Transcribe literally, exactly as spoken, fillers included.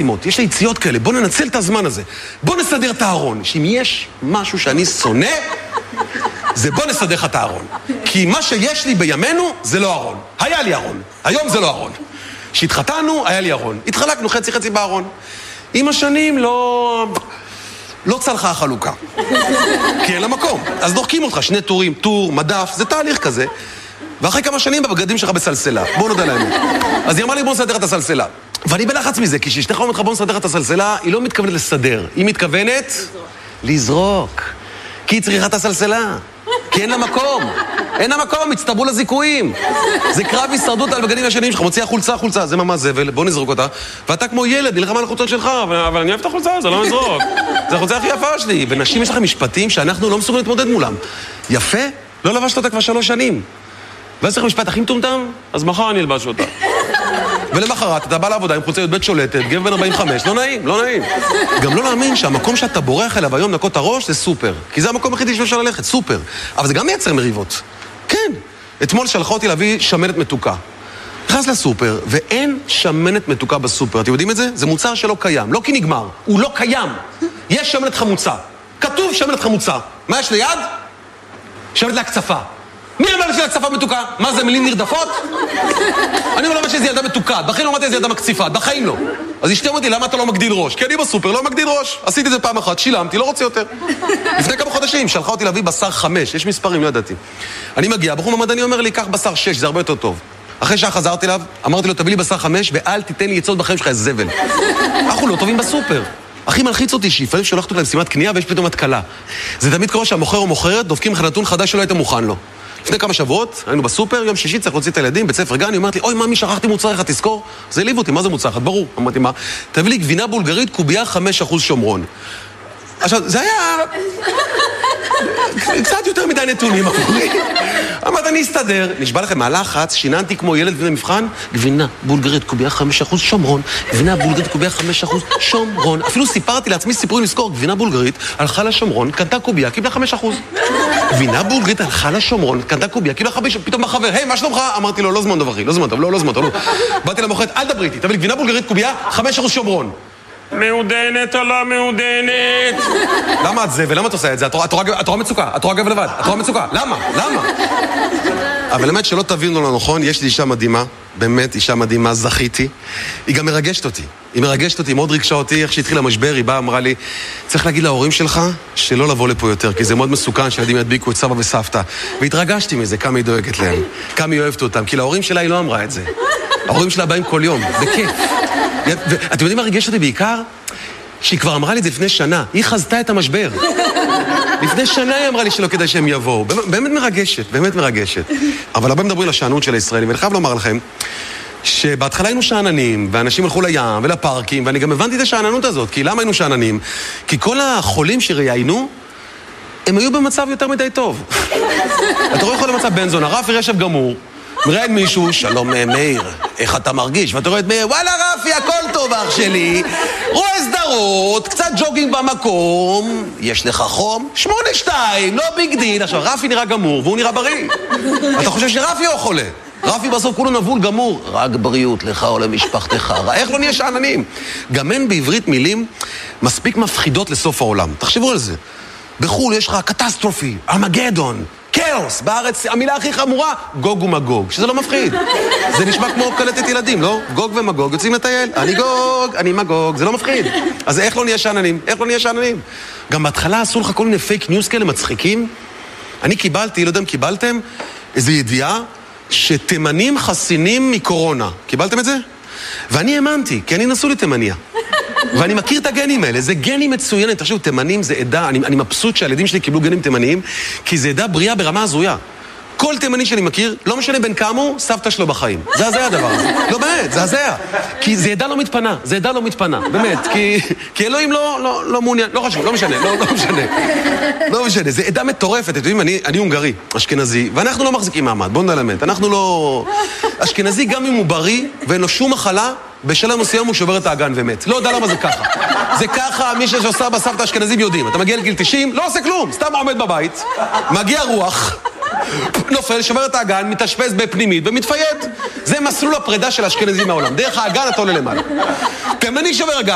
משימות, יש לי יציאות כאלה, בוא ננצל את הזמן הזה, בוא נסדר את הארון, שאם יש משהו שאני שונא, זה בוא נסדר לך את הארון. כי מה שיש לי בימינו זה לא ארון. היה לי ארון, היום זה לא ארון. כשהתחתנו, היה לי ארון. התחלקנו חצי חצי בארון. עם השנים לא... לא צלחה החלוקה. כי אין לה מקום. אז דוחקים אותך, שני טורים, טור, מדף, זה תהליך כזה. ואחרי כמה שנים בבגדים שלך בסלסלה. בואו נודע להם. אז היא אמרה לי, בוא נסדר את הסלסלה. ואני בלחץ מזה, כי כשאשתך אומרת לך, בוא נסדר את הסלסלה, היא לא מתכוונת לסדר. היא מתכוונת לזרוק. כי היא צריכה את הסלסלה. כי אין לה מקום. אין לה מקום, הצטברו לזיקויים. זה קרב הישרדות על בגדים השניים שלך. מוציא החולצה, חולצה, זה ממש זבל, בוא נזרוק אותה. ואתה כמו ילד, נלחם על החולצות שלך, אבל אני אוהב את החולצה, זה לא נזרוק. זה החולצה הכי יפה שלי. ונשים יש לכם משפטים שאנחנו לא מסוגלים להתמודד מולם. יפה? לא לבשת אותה כבר שלוש שנים. ואז צריך משפט הכי מטומטם, אז מחר אני אלבש אותה. ולמחרת אתה בא לעבודה עם חולצה בית שולטת, גבר בן ארבעים וחמש, לא נעים, לא נעים. גם לא להאמין שהמקום שאתה בורח אליו היום נקות הראש זה סופר. כי זה המקום הכי שאפשר ללכת, סופר. אבל זה גם מייצר מריבות. כן. אתמול שלחה אותי להביא שמנת מתוקה. נכנס לסופר, ואין שמנת מתוקה בסופר. אתם יודעים את זה? זה מוצר שלא קיים. לא כי נגמר, הוא לא קיים. יש שמנת חמוצה. כתוב שמנת חמוצה. מה יש ליד? שמנת להקצפה. מי אומר לי להקצפה מתוקה? מה זה, מילים נרדפות? אני אומר לו שזה ילדה מתוקה, בחיים לא אמרתי איזה ילדה מקציפה, בחיים לא. אז אשתי אמרתי, למה אתה לא מגדיל ראש? כי אני בסופר לא מגדיל ראש. עשיתי את זה פעם אחת, שילמתי, לא רוצה יותר. לפני כמה חודשים, שלחה אותי להביא בשר חמש, יש מספרים, לא ידעתי. אני מגיע, בחור המדעני אומר לי, קח בשר שש, זה הרבה יותר טוב. אחרי שעה חזרתי אליו, אמרתי לו, תביא לי בשר חמש, ואל תיתן לי יצאות בחיים שלך, איזה זבל. אנחנו לא טובים בסופר. הכי מלחיץ אותי שיפעמים שולחת אותה למשימת קנייה ויש פתאום התקלה. זה תמיד קורה שהמוכר או מוכרת דופקים לך נתון חדש שלא היית מוכן לו. לפני כמה שבועות, היינו בסופר, יום שישי צריך להוציא את הילדים, בית ספר גן, היא אומרת לי, אוי, ממי, שכחתי מוצר אחד, תזכור? זה העליב אותי, מה זה מוצר אחד? ברור. אמרתי, מה? תביא לי גבינה בולגרית, קובייה חמישה אחוז שומרון. עכשיו, זה היה... קצת יותר מדי נתונים, אמרי. אמרת, אני אסתדר. נשבע לכם, מהלחץ, שיננתי כמו ילד לפני מבחן, גבינה בולגרית, קובייה חמישה אחוז שומרון, גבינה בולגרית, קובייה חמישה אחוז שומרון. אפילו סיפרתי לעצמי סיפורים לזכור, גבינה בולגרית, הלכה לשומרון, קנתה קובייה, קיבלה חמישה אחוז. גבינה בולגרית, הלכה לשומרון, קנתה קובייה, קיבלה חמישה, פתאום בחבר, היי, מה שלומך? אמרתי לו, לא זמן טוב, אחי, לא זמן טוב, לא, לא זמן טוב, לא. באתי למוכרת, אל דברי איתי, תביא לי גבינה בולגרית, קובייה, חמישה אחוז שומרון. מעודנת או לא מעודנת? למה את זה ולמה את עושה את זה? את רואה מצוקה, את רואה גב לבד, את רואה מצוקה. למה? למה? אבל באמת שלא תבינו לא נכון, יש לי אישה מדהימה, באמת אישה מדהימה, זכיתי. היא גם מרגשת אותי. היא מרגשת אותי, מאוד ריגשה אותי, איך שהתחיל המשבר, היא באה, אמרה לי, צריך להגיד להורים שלך שלא לבוא לפה יותר, כי זה מאוד מסוכן שילדים ידביקו את סבא וסבתא. והתרגשתי מזה, כמה היא דואגת להם, כמה היא אוהבת אותם, כי להורים שלה היא לא אמרה את זה. ההורים שלה באים כל יום, בכיף. ואתם יודעים מה ריגש אותי בעיקר? שהיא כבר אמרה לי את זה לפני שנה. היא חזתה את המשבר. לפני שנה היא אמרה לי שלא כדאי שהם יבואו. באמת מרגשת, באמת מרגשת. אבל הרבה מדברים לשענות של הישראלים, ואני חייב לומר לכם, שבהתחלה היינו שעננים, ואנשים הלכו לים ולפארקים, ואני גם הבנתי את השעננות הזאת. כי למה היינו שעננים? כי כל החולים שראיינו, הם היו במצב יותר מדי טוב. אתה רואה יכול למצב בן זונה, רפי רשב גמור, מראיין מישהו, שלום מאיר, איך אתה מרגיש? ואתה רואה את מאיר, וואלה רפי, הכל טוב אח שלי, רואה סדרות, קצת ג'וגינג במקום, יש לך חום? שמונה שתיים, לא ביג דיל. עכשיו, רפי נראה גמור והוא נראה בריא. אתה חושב שרפי הוא חולה? רפי בסוף כולו נבול גמור, רק בריאות לך או למשפחתך. איך לא נהיה שעננים? גם אין בעברית מילים מספיק מפחידות לסוף העולם. תחשבו על זה. בחול יש לך קטסטרופי, ארמגדון, כאוס. בארץ המילה הכי חמורה, גוג ומגוג, שזה לא מפחיד. זה נשמע כמו קלטת ילדים, לא? גוג ומגוג יוצאים לטייל. אני גוג, אני מגוג, זה לא מפחיד. אז איך לא נהיה שעננים? איך לא נהיה שעננים? גם בהתחלה עשו לך כל מיני פייק ניוז כאלה מצחיקים. אני קיבלתי, לא יודע אם קיבלתם, איזו ידיעה שתימנים חסינים מקורונה. קיבלתם את זה? ואני האמנתי, כי אני נסו לתימניה. ואני מכיר את הגנים האלה, זה גנים מצוינים. תחשבו, תימנים זה עדה, אני, אני מבסוט שהילדים שלי קיבלו גנים תימניים, כי זה עדה בריאה ברמה הזויה. כל תימני שאני מכיר, לא משנה בין כמה הוא, סבתא שלו בחיים. זה הזיה הדבר הזה. לא באמת, זה הזיה. כי זה עדה לא מתפנה, זה עדה לא מתפנה, באמת. כי, כי אלוהים לא, לא, לא מעוניין, לא חשוב, לא משנה, לא, לא משנה. לא משנה, זה עדה מטורפת. אתם יודעים, אני, אני הונגרי, אשכנזי, ואנחנו לא מחזיקים מעמד, בואו נלמד. אנחנו לא... אשכנזי גם אם הוא בריא, ואין לו שום מחלה, בשלב מסוים הוא שובר את האגן ומת. לא יודע למה זה ככה. זה ככה, מי שעושה בסבתא אשכנזים יודעים. אתה מגיע לגיל תשעים, לא עושה כלום, סתם עומד בבית, מגיע רוח, נופל, שובר את האגן, מתאשפז בפנימית ומתפייד. זה מסלול הפרידה של האשכנזים מהעולם. דרך האגן אתה עולה למעלה. תימני שובר אגן.